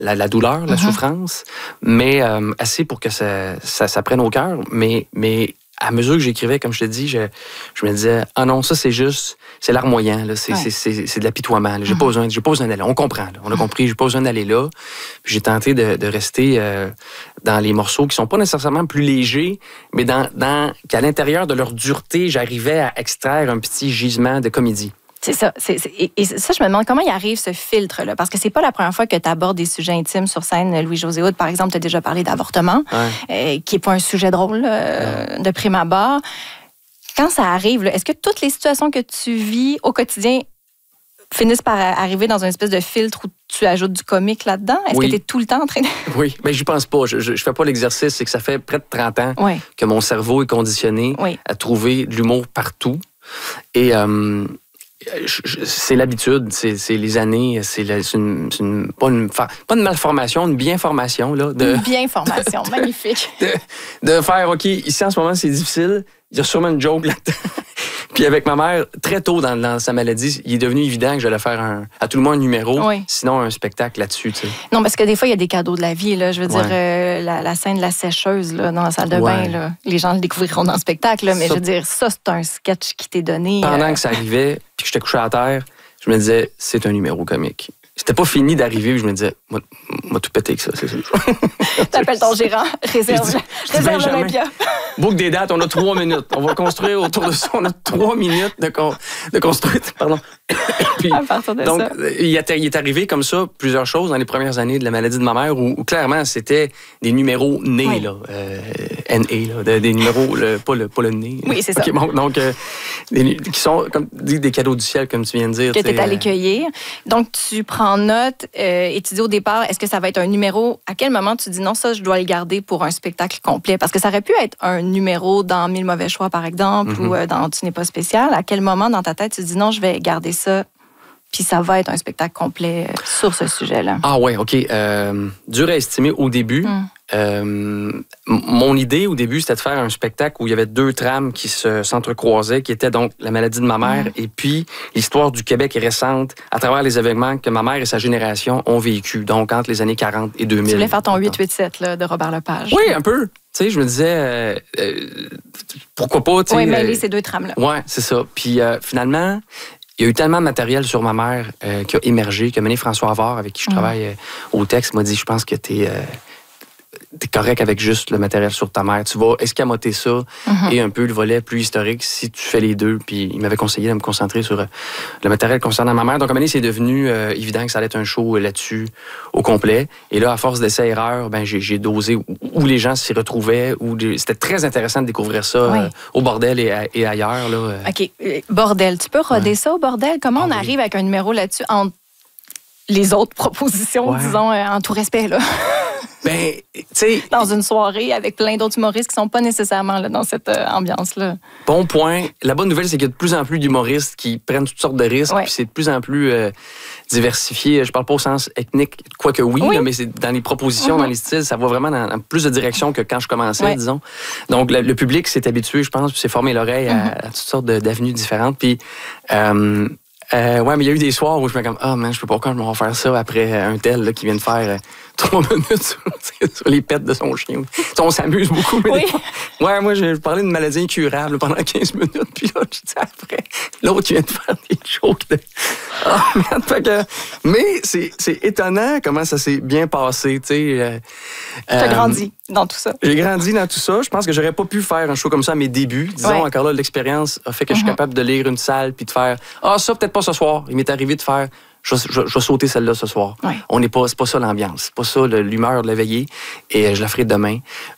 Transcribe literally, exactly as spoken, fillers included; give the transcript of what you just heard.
la, la douleur, la Mm-hmm. souffrance, mais euh, assez pour que ça, ça, ça prenne au cœur. Mais, mais à mesure que j'écrivais, comme je te dis, je, je me disais, ah non, ça c'est juste, c'est larmoyant, là, c'est, ouais. c'est, c'est, c'est de l'apitoiement. Là. J'ai, Mm-hmm. pas besoin, j'ai pas besoin d'aller là. On comprend, là. On a compris, j'ai pas besoin d'aller là. Puis j'ai tenté de, de rester euh, dans les morceaux qui sont pas nécessairement plus légers, mais dans, dans, qu'à l'intérieur de leur dureté, j'arrivais à extraire un petit gisement de comédie. C'est ça. C'est, c'est, et, et ça, je me demande comment il arrive ce filtre-là. Parce que c'est pas la première fois que tu abordes des sujets intimes sur scène. Louis-José Hood, par exemple, tu as déjà parlé d'avortement, Ouais. euh, qui n'est pas un sujet drôle euh, de prime abord. Quand ça arrive, là, est-ce que toutes les situations que tu vis au quotidien finissent par arriver dans une espèce de filtre où tu ajoutes du comique là-dedans? Est-ce Oui. que tu es tout le temps en train de... Oui, mais j'y pense pas. Je, je, je fais pas l'exercice. C'est que ça fait près de trente ans Oui. que mon cerveau est conditionné Oui. à trouver de l'humour partout. Et euh, je, je, c'est l'habitude, c'est, c'est les années, c'est, la, c'est, une, c'est une, pas, une, pas une malformation, une bien-formation. Là, de, Une bien-formation, magnifique. De, de faire, OK, ici en ce moment c'est difficile, il y a sûrement une joke là-dedans. Puis avec ma mère, très tôt dans, dans sa maladie, il est devenu évident que j'allais faire un, à tout le moins un numéro, oui. sinon un spectacle là-dessus. Tu sais. Non, parce que des fois, il y a des cadeaux de la vie. Là. Je veux Ouais. dire, euh, la, la scène de la sécheuse là, dans la salle de Ouais. bain, là, les gens le découvriront dans le spectacle, là, mais Ça- je veux dire, ça, c'est un sketch qui t'est donné. Pendant euh, que ça arrivait, puis que j'étais couché à terre, je me disais, c'est un numéro comique. C'était pas fini d'arriver, puis je me disais, moi, moi tout pété que ça, c'est sûr. T'appelles ton gérant, réserve, Je dis- je dis, réserve Benjamin, l'Olympia. Boucle des dates, on a trois minutes. On va construire autour de ça. On a trois minutes de, con, de construire. Pardon. Puis, À partir de donc, ça. il est, il est arrivé comme ça plusieurs choses dans les premières années de la maladie de ma mère où, où clairement, c'était des numéros nés, Oui. là. Euh, N A, là. Des, des numéros, le, pas, le, pas le nez. Oui, c'est OK, ça. Bon, donc, euh, des, qui sont comme des cadeaux du ciel, comme tu viens de dire. Que tu es allé euh, cueillir. Donc, tu prends note euh, et tu dis au départ, est-ce que ça va être un numéro? À quel moment tu dis non, ça, je dois le garder pour un spectacle complet? Parce que ça aurait pu être un numéro dans Mille mauvais choix, par exemple, Mm-hmm. ou euh, dans Tu n'es pas spécial. À quel moment dans ta tête tu dis non, je vais garder ça, puis ça va être un spectacle complet euh, sur ce sujet-là? Ah ouais, OK. Euh, dur à estimer au début. Mm. Euh, m- mon idée au début, c'était de faire un spectacle où il y avait deux trames qui se, s'entrecroisaient, qui étaient donc la maladie de ma mère Mm. et puis l'histoire du Québec récente à travers les événements que ma mère et sa génération ont vécu, donc entre les années quarante et deux mille. Tu voulais faire ton huit huit sept là, de Robert Lepage. Oui, un peu. Tu sais, je me disais, euh, euh, pourquoi pas, tu sais. Oui, mêler euh, ces deux trames-là. Ouais, c'est ça. Puis euh, finalement, il y a eu tellement de matériel sur ma mère euh, qui a émergé, que mené François Havard, avec qui je Mm. travaille euh, au texte, m'a dit, je pense que t'es... Euh, t'es correct avec juste le matériel sur ta mère. Tu vas escamoter ça Mm-hmm. et un peu le volet plus historique si tu fais les deux. Puis il m'avait conseillé de me concentrer sur euh, le matériel concernant ma mère. Donc, à un moment donné, c'est devenu euh, évident que ça allait être un show euh, là-dessus au complet. Et là, à force d'essais-erreurs, ben, j'ai, j'ai dosé où, où les gens s'y retrouvaient. Où les- C'était très intéressant de découvrir ça Oui. euh, au bordel et, à- et ailleurs. Là, euh. OK. Euh, Bordel. Tu peux roder Ouais. ça au bordel? Comment Ah on oui. arrive avec un numéro là-dessus entre les autres propositions, Ouais. disons, euh, en tout respect, là, Ben, tu sais, dans une soirée avec plein d'autres humoristes qui sont pas nécessairement là, dans cette euh, ambiance-là? bon point. La bonne nouvelle, c'est qu'il y a de plus en plus d'humoristes qui prennent toutes sortes de risques. Ouais. Puis c'est de plus en plus euh, diversifié. Je parle pas au sens ethnique, quoique oui, Oui. là, mais c'est dans les propositions, Mm-hmm. dans les styles, ça va vraiment dans, dans plus de direction que quand je commençais, Ouais. disons. Donc, le, le public s'est habitué, je pense, puis s'est formé l'oreille à, Mm-hmm. à toutes sortes de- d'avenues différentes. Puis, euh, euh, ouais, mais il y a eu des soirs où je me suis comme, ah, man, je peux pas quand je vais faire ça après un tel là, qui vient de faire euh, trois minutes sur, sur les pets de son chien. Tu sais, on s'amuse beaucoup, mais Oui. des fois- ouais, moi, je parlais d'une maladie incurable pendant quinze minutes, puis là, je dis après, l'autre vient de faire des jokes de... Ah, merde, fait que... Mais c'est, c'est étonnant comment ça s'est bien passé, tu sais. Euh, Tu as euh, grandi dans tout ça. J'ai grandi dans tout ça. Je pense que j'aurais pas pu faire un show comme ça à mes débuts. Disons, Ouais. encore là, l'expérience a fait que je suis capable de lire une salle puis de faire « Ah, ça, peut-être pas ce soir. » Il m'est arrivé de faire « Je vais- je vais je vais sauter celle-là ce soir. Ouais. On n'est pas, c'est pas ça l'ambiance. C'est pas ça le- l'humeur de la veillée. Et euh, je la ferai demain.